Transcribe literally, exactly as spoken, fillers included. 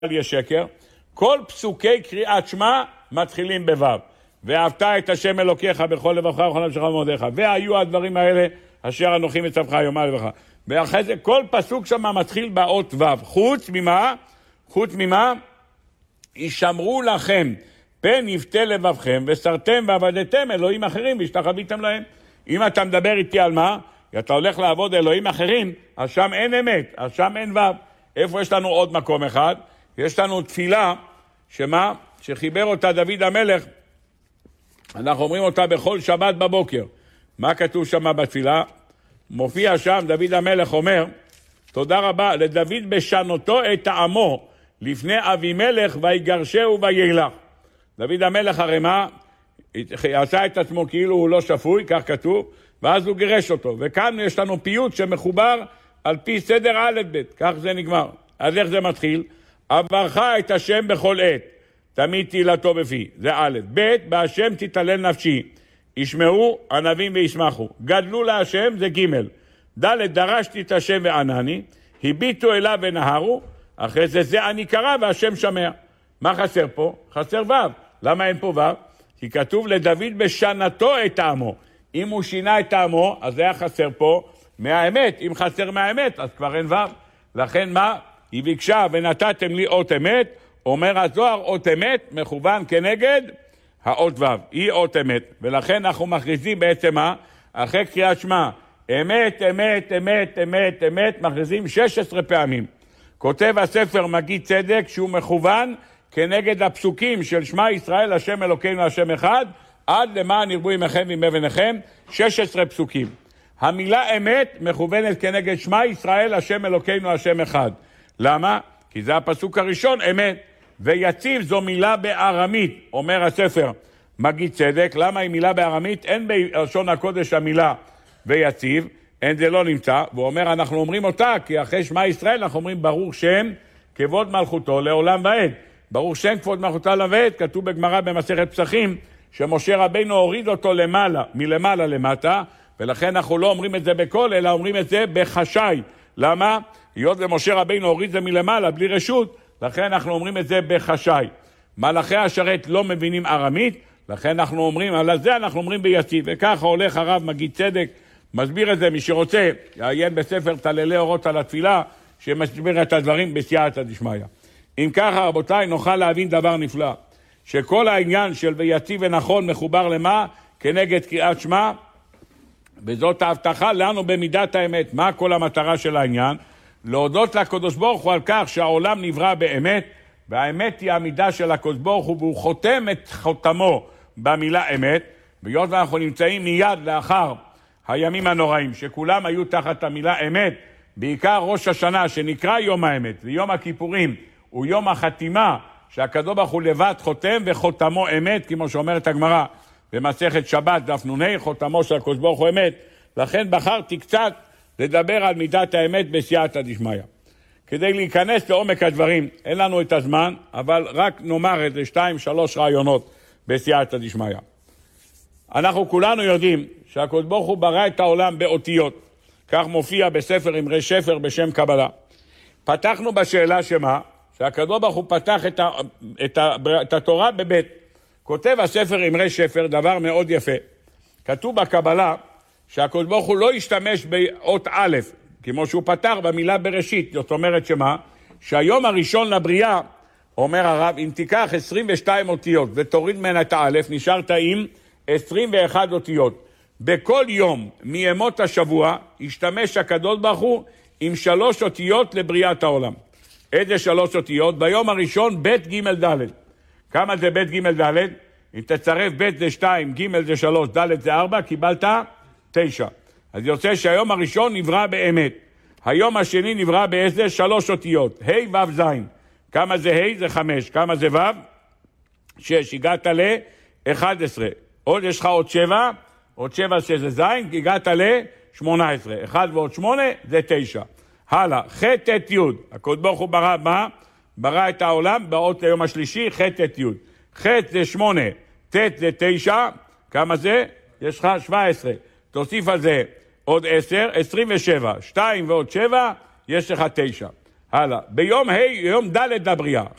יהיה שקר. כל פסוקי קריאת שמע מתחילים בו' ואהבת את השם אלוקיך בכל לבבך ובכל נפשך ובמאודיך, והיו הדברים האלה אשר אנוכי מצווך היום על לבבך. ואחרי זה כל פסוק שם מתחיל באות ו'. חוץ ממה? חוץ ממה? ישמרו לכם פן יפתה לבבכם וסרתם ועבדתם אלוהים אחרים והשתחוויתם להם. אם אתה מדבר איתי על מה? אתה הולך לעבוד אלוהים אחרים, אז שם אין אמת, אז שם אין ו'. איפה יש לנו עוד מקום אחד? יש לנו תפילה, שמה? שחיבר אותה דוד המלך, אנחנו אומרים אותה בכל שבת בבוקר. מה כתוב שם בתפילה? מופיע שם, דוד המלך אומר, תודה רבה לדוד בשנותו את העמו, לפני אבימלך ויגרשהו וילך. דוד המלך הרי מה? עשה את עצמו כאילו הוא לא שפוי, כך כתוב, ואז הוא גירש אותו. וכאן יש לנו פיוט שמחובר על פי סדר א' ב', כך זה נגמר. אז איך זה מתחיל? עברך את השם בכל עת, תמיד תהילתו בפי, זה א', ב', בהשם תתעלל נפשי, ישמעו ענבים וישמחו, גדלו להשם, זה ג', ד', דרשתי את השם וענני, הביטו אליו ונהרו, אחרי זה זה אני קרא והשם שמע. מה חסר פה? חסר ו'. למה אין פה ו'? כי כתוב לדוד בשנתו את העמו. אם הוא שינה את העמו, אז זה היה חסר פה מהאמת. אם חסר מהאמת, אז כבר אין ו'. לכן מה? היא ביקשה ונתתם לי אות אמת, אומר הזוהר אות אמת מכוון כנגד האות ו'. היא אות אמת. ולכן אנחנו מכריזים בעצם מה? אחרי קריאת שמע, אמת, אמת, אמת, אמת, אמת, מכריזים שש עשרה פעמים. כותב הספר מגיד צדק שהוא מכוון כנגד הפסוקים של שמע ישראל השם אלוקינו השם אחד, עד למען ירבו ימיכם וימי בניכם, שש עשרה פסוקים. המילה אמת מכוונת כנגד שמע ישראל השם אלוקינו השם אחד. למה? כי זה הפסוק הראשון, אמת. ויציב זו מילה בארמית, אומר הספר מגיד צדק. למה היא מילה בארמית? אין בלשון הקודש המילה ויציב, אין זה לא נמצא. והוא אומר אנחנו אומרים אותה כי אחרי שמע ישראל אנחנו אומרים ברוך שם כבוד מלכותו לעולם ועד. ברוך שם כבוד מלכותו לעולם ועד, כתוב בגמרא במסכת פסחים שמשה רבינו הוריד אותו למעלה, מלמעלה למטה, ולכן אנחנו לא אומרים את זה בקול אלא אומרים את זה בחשאי. למה? היות ומשה רבינו הוריד זה מלמעלה בלי רשות, לכן אנחנו אומרים את זה בחשאי. מלאכי השרת לא מבינים ארמית, לכן אנחנו אומרים, על זה אנחנו אומרים ביציב. וככה הולך הרב מגיד צדק, מסביר את זה, מי שרוצה, יעיין בספר תללי אורות על התפילה, שמסביר את הדברים בסייעתא דשמיא. אם ככה רבותיי נוכל להבין דבר נפלא, שכל העניין של ויציב ונכון מחובר למה? כנגד קריאת שמע, וזאת ההבטחה לנו במידת האמת. מה כל המטרה של העניין? להודות לקדוש ברוך הוא על כך שהעולם נברא באמת, והאמת היא המידה של הקדוש ברוך הוא, והוא חותם את חותמו במילה אמת, והיות ואנחנו נמצאים מיד לאחר הימים הנוראים, שכולם היו תחת המילה אמת, בעיקר ראש השנה שנקרא יום האמת, ויום הכיפורים הוא יום החתימה, שהקדוש ברוך הוא לבד חותם וחותמו אמת, כמו שאומרת הגמרא במסכת שבת דף נ"ה, חותמו של הקדוש ברוך הוא אמת. לכן בחרתי קצת לדבר על מידת האמת בסייעתא דשמיא. כדי להיכנס לעומק הדברים, אין לנו את הזמן, אבל רק נאמר את זה שתיים, שלוש רעיונות בסייעתא דשמיא. אנחנו כולנו יודעים שהקדוש ברוך הוא ברא את העולם באותיות. כך מופיע בספר אמרי שפר בשם קבלה. פתחנו בשאלה שמה? שהקדוש ברוך הוא פתח את, ה, את, ה, את התורה בבית. כותב הספר אמרי שפר דבר מאוד יפה. כתוב בקבלה שהקדוש ברוך הוא לא ישתמש באות א', כמו שהוא פתח במילה בראשית. זאת אומרת שמה? שהיום הראשון לבריאה, אומר הרב, אם תיקח עשרים ושתיים אותיות ותוריד ממנה את האלף, נשארת עם עשרים ואחת אותיות. בכל יום מימות השבוע ישתמש הקדוש ברוך הוא עם שלוש אותיות לבריאת העולם. איזה שלוש אותיות? ביום הראשון ב' ג' ד'. כמה זה ב' ג' ד'? אם תצרף ב' זה שתיים, ג' זה שלוש, ד' זה ארבע, קיבלת תשע. אז יוצא שהיום הראשון נברא באמת. היום השני נברא באיזה שלוש אותיות. ה' ו' ז'. כמה זה ה' זה חמש. כמה זה ו'? שש. הגעת ל-אחת עשרה. עוד יש לך עוד שבע. עוד שבע שזה ז'. הגעת ל-שמונה עשרה. אחד ועוד שמונה זה תשע. הלאה. ח' ט' י'. הקדוש ברוך הוא ברא מה? ברא את העולם באות היום השלישי. ח' ט' י'. ח' זה שמונה. ט' זה תשע. כמה זה? יש לך שבע עשרה. תוסיף על זה עוד עשר, עשרים ושבע. שתיים ועוד שבע, יש לך תשע. הלאה. ביום ה', יום ד' לבריאה.